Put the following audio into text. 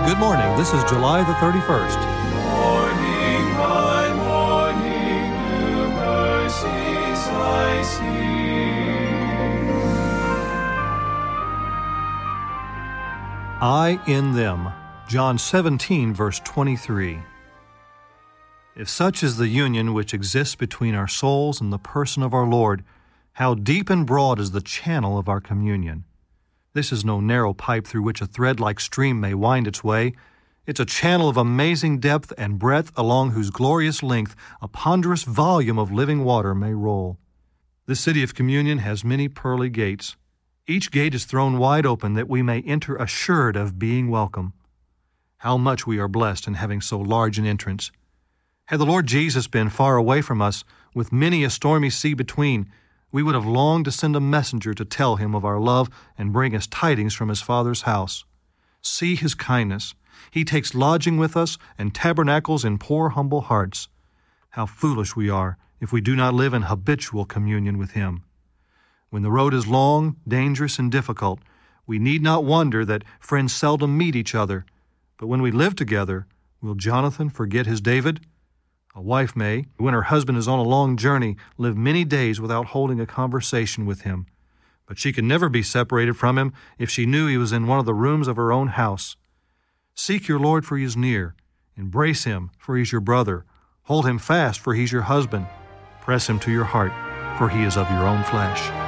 Good morning. This is July the 31st. Morning by morning, new mercies I see. I in them. John 17, verse 23. If such is the union which exists between our souls and the person of our Lord, how deep and broad is the channel of our communion. This is no narrow pipe through which a thread-like stream may wind its way. It's a channel of amazing depth and breadth along whose glorious length a ponderous volume of living water may roll. The city of communion has many pearly gates. Each gate is thrown wide open that we may enter assured of being welcome. How much we are blessed in having so large an entrance. Had the Lord Jesus been far away from us, with many a stormy sea between, we would have longed to send a messenger to tell him of our love and bring us tidings from his Father's house. See his kindness. He takes lodging with us and tabernacles in poor humble hearts. How foolish we are if we do not live in habitual communion with him. When the road is long, dangerous, and difficult, we need not wonder that friends seldom meet each other. But when we live together, will Jonathan forget his David? A wife may, when her husband is on a long journey, live many days without holding a conversation with him. But she can never be separated from him if she knew he was in one of the rooms of her own house. Seek your Lord, for he is near. Embrace him, for he is your brother. Hold him fast, for he is your husband. Press him to your heart, for he is of your own flesh.